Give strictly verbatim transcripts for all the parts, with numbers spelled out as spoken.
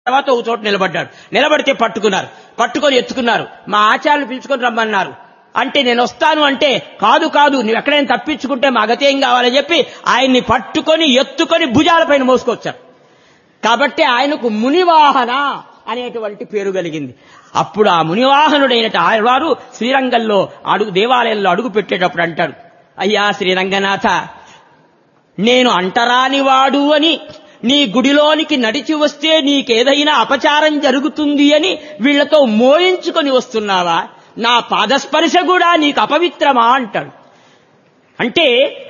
తర్వాత ఒక చోట నిలబడ్డాడు. నిలబడితే పట్టుకున్నారు, పట్టుకొని ఎత్తుకున్నారు. మా ఆచార్యులు పిలుచుకొని రమ్మన్నారు. అంటే నేను వస్తాను అంటే, కాదు కాదు నువ్వు ఎక్కడైనా తప్పించుకుంటే మా గతి ఏం కావాలని చెప్పి ఆయన్ని పట్టుకొని ఎత్తుకొని భుజాలపైన మోసుకొచ్చారు. కాబట్టి ఆయనకు మునివాహన అనేటువంటి పేరు కలిగింది. అప్పుడు ఆ మునివాహనుడైన వారు శ్రీరంగంలో అడుగు దేవాలయంలో అడుగు పెట్టేటప్పుడు అంటాడు, అయ్యా శ్రీరంగనాథ, నేను అంటరాని వాడు అని నీ గుడిలోనికి నడిచి వస్తే నీకేదైనా అపచారం జరుగుతుంది అని వీళ్లతో మోయించుకొని వస్తున్నావా? నా పాదస్పర్శ కూడా నీకు అపవిత్రమా అంటాడు. అంటే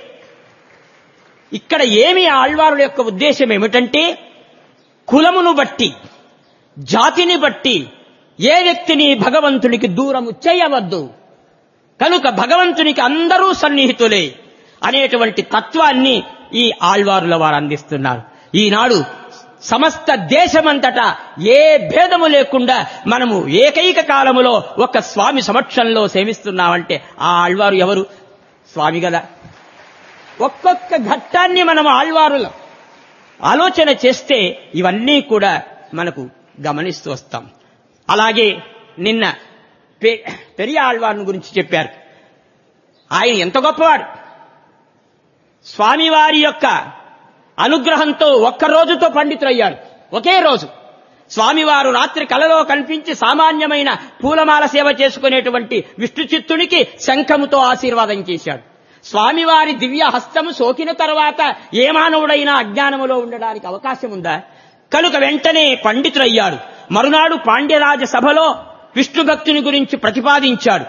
ఇక్కడ ఏమి ఆళ్వారుల యొక్క ఉద్దేశం ఏమిటంటే, కులమును బట్టి జాతిని బట్టి ఏ వ్యక్తిని భగవంతునికి దూరము చేయవద్దు, కనుక భగవంతునికి అందరూ సన్నిహితులే అనేటువంటి తత్వాన్ని ఈ ఆళ్వారుల వారు అందిస్తున్నారు. ఈనాడు సమస్త దేశమంతటా ఏ భేదము లేకుండా మనము ఏకైక కాలములో ఒక స్వామి సమక్షంలో సేవిస్తున్నామంటే ఆ ఆళ్వారు ఎవరు? స్వామి కదా. ఒక్కొక్క ఘట్టాన్ని మనం ఆళ్వారుల ఆలోచన చేస్తే ఇవన్నీ కూడా మనకు గమనిస్తూ వస్తాం. అలాగే నిన్న పెరియ ఆళ్వారుని గురించి చెప్పారు. ఆయన ఎంత గొప్పవాడు! స్వామివారి యొక్క అనుగ్రహంతో ఒక్క రోజుతో పండితులయ్యాడు. ఒకే రోజు స్వామివారు రాత్రి కలలో కనిపించి సామాన్యమైన పూలమాల సేవ చేసుకునేటువంటి విష్ణు చిత్తునికి శంఖముతో ఆశీర్వాదం చేశాడు. స్వామివారి దివ్య హస్తము సోకిన తర్వాత ఏ మానవుడైనా అజ్ఞానములో ఉండడానికి అవకాశం ఉందా? కనుక వెంటనే పండితులయ్యాడు. మరునాడు పాండ్యరాజ సభలో విష్ణు భక్తుని గురించి ప్రతిపాదించాడు.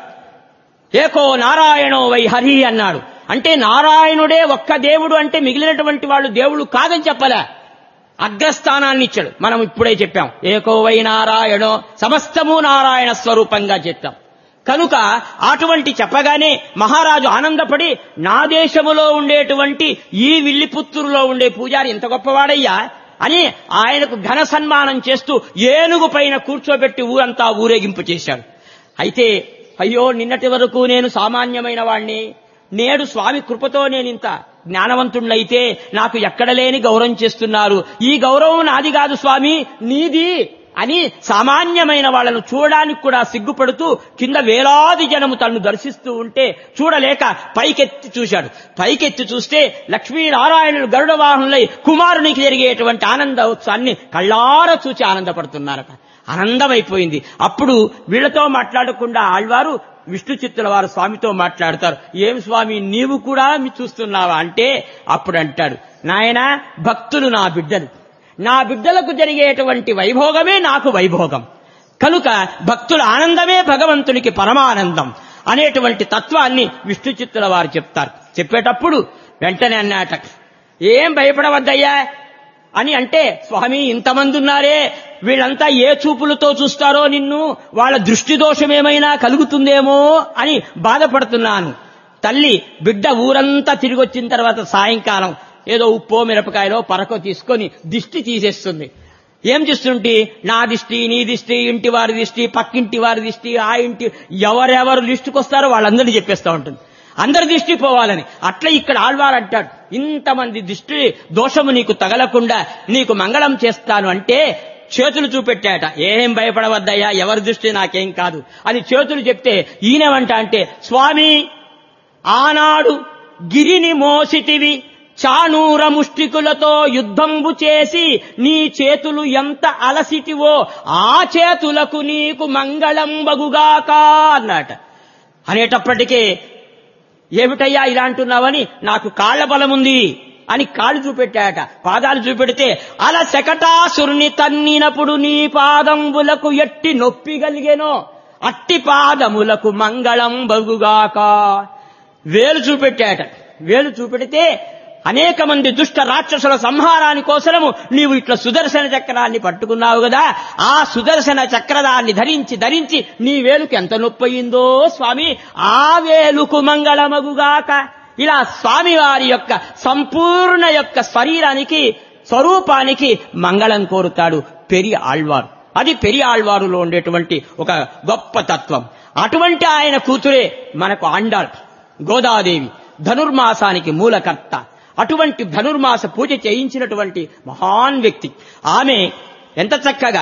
ఏకో నారాయణో వై హరి అన్నాడు. అంటే నారాయణుడే ఒక్క దేవుడు అంటే మిగిలినటువంటి వాళ్ళు దేవుడు కాదని చెప్పలే, అగ్రస్థానాన్ని ఇచ్చాడు. మనం ఇప్పుడే చెప్పాం, ఏకో వై నారాయణో, సమస్తము నారాయణ స్వరూపంగా చెప్పాం. కనుక అటువంటి చెప్పగానే మహారాజు ఆనందపడి, నా దేశములో ఉండేటువంటి ఈ విల్లిపుత్తూరులో ఉండే పూజారి ఎంత గొప్పవాడయ్యా అని ఆయనకు ఘన సన్మానం చేస్తూ ఏనుగు పైన కూర్చోబెట్టి ఊరంతా ఊరేగింపు చేశాడు. అయితే అయ్యో, నిన్నటి వరకు నేను సామాన్యమైన వాణ్ణి, నేడు స్వామి కృపతో నేనింత జ్ఞానవంతుణ్ణైతే నాకు ఎక్కడ లేని గౌరవం చేస్తున్నారు. ఈ గౌరవం నాది కాదు స్వామి, నీది అని సామాన్యమైన వాళ్లను చూడడానికి కూడా సిగ్గుపడుతూ కింద వేలాది జనము తనను దర్శిస్తూ ఉంటే చూడలేక పైకెత్తి చూశాడు. పైకెత్తి చూస్తే లక్ష్మీనారాయణులు గరుడ వాహనులై కుమారునికి జరిగేటువంటి ఆనంద ఉత్సవాన్ని కళ్ళారా చూచి ఆనందపడుతున్నారట. ఆనందమైపోయింది. అప్పుడు వీళ్లతో మాట్లాడకుండా ఆళ్వారు విష్ణు చిత్తుల వారు స్వామితో మాట్లాడతారు. ఏం స్వామి, నీవు కూడా చూస్తున్నావా అంటే అప్పుడు అంటాడు, నాయనా, భక్తులు నా బిడ్డలు, నా బిడ్డలకు జరిగేటువంటి వైభోగమే నాకు వైభోగం, కనుక భక్తుల ఆనందమే భగవంతునికి పరమానందం అనేటువంటి తత్వాన్ని విష్ణు చిత్తుల వారు చెప్తారు. చెప్పేటప్పుడు వెంటనే అన్నాట, ఏం భయపడవద్దయ్యా అని అంటే, స్వామి ఇంతమంది ఉన్నారే, వీళ్ళంతా ఏ చూపులతో చూస్తారో నిన్ను, వాళ్ళ దృష్టి దోషమేమైనా కలుగుతుందేమో అని బాధపడుతున్నాను. తల్లి బిడ్డ ఊరంతా తిరిగి వచ్చిన తర్వాత సాయంకాలం ఏదో ఉప్పో మిరపకాయలో పరకో తీసుకొని దిష్టి తీసేస్తుంది. ఏం చేస్తుంటే, నా దిష్టి, నీ దిష్టి, ఇంటి వారి దిష్టి, పక్కింటి వారి దిష్టి, ఆ ఇంటి ఎవరెవరు లిస్టుకు వస్తారో వాళ్ళందరినీ చెప్పేస్తూ ఉంటుంది, అందరి దృష్టి పోవాలని. అట్లా ఇక్కడ ఆళ్వారు అంటాడు, ఇంతమంది దృష్టి దోషము నీకు తగలకుండా నీకు మంగళం చేస్తాను అంటే చేతులు చూపెట్టాట. ఏం భయపడవద్దయ్యా, ఎవరి దృష్టి నాకేం కాదు అని చేతులు చెప్తే ఈయనేమంటా అంటే, స్వామి ఆనాడు గిరిని మోసితివి, చాణూర ముష్టికులతో యుద్ధంబు చేసి నీ చేతులు ఎంత అలసిటివో ఆ చేతులకు నీకు మంగళం బగుగాక అన్నట. అనేటప్పటికే ఏమిటయ్యా ఇలా అంటున్నావని, నాకు కాళ్ల బలముంది అని కాళ్ళు చూపెట్టాట. పాదాలు చూపెడితే, అల శకటాసురుని తన్నినప్పుడు నీ పాదంబులకు ఎట్టి నొప్పి కలిగెనో అట్టి పాదములకు మంగళం బగుగాక. వేలు చూపెట్టాట. వేలు చూపెడితే అనేక మంది దుష్ట రాక్షసుల సంహారాని కోసము నీవు ఇట్లా సుదర్శన చక్రాన్ని పట్టుకున్నావు కదా, ఆ సుదర్శన చక్రదాన్ని ధరించి ధరించి నీ వేలుకి ఎంత నొప్పయిందో స్వామి, ఆ వేలుకు మంగళమగుగాక. ఇలా స్వామి వారి యొక్క సంపూర్ణ యొక్క శరీరానికి స్వరూపానికి మంగళం కోరుతాడు పెరియ ఆళ్వారు. అది పెరియ ఆళ్వారులో ఉండేటువంటి ఒక గొప్ప తత్వం. అటువంటి ఆయన కూతురే మనకు ఆండాళ్ గోదాదేవి, ధనుర్మాసానికి మూలకర్త. అటువంటి ధనుర్మాస పూజ చేయించినటువంటి మహాన్ వ్యక్తి ఆమె. ఎంత చక్కగా